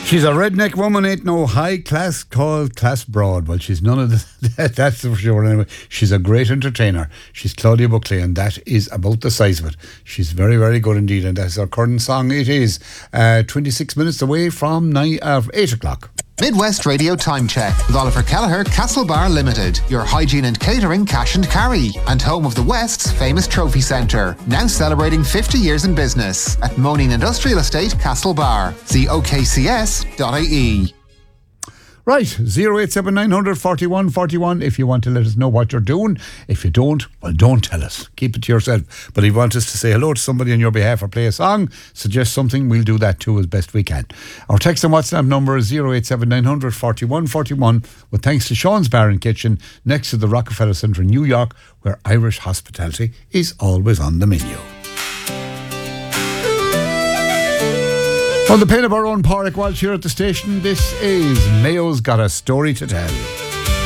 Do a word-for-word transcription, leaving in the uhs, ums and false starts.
She's a redneck woman, ain't no high class called class broad. Well, she's none of the, that's for sure anyway. She's a great entertainer. She's Claudia Buckley, and that is about the size of it. She's very, very good indeed, and that's our current song. It is uh, twenty-six minutes away from nine, uh, eight o'clock. Midwest Radio Time Check with Oliver Kelleher, Castlebar Limited, your hygiene and catering cash and carry, and home of the West's famous trophy centre, now celebrating fifty years in business at Moaning Industrial Estate, Castlebar. See o k c s dot i e. Right, zero eight seven nine hundred forty-one forty-one if you want to let us know what you're doing. If you don't, well, don't tell us. Keep it to yourself. But if you want us to say hello to somebody on your behalf or play a song, suggest something, we'll do that too as best we can. Our text and WhatsApp number is zero eight seven nine hundred forty-one forty-one, with thanks to Sean's Bar and Kitchen next to the Rockefeller Centre in New York, where Irish hospitality is always on the menu. On the pain of our own Pádraig Walsh here at the station, this is Mayo's Got a Story to Tell.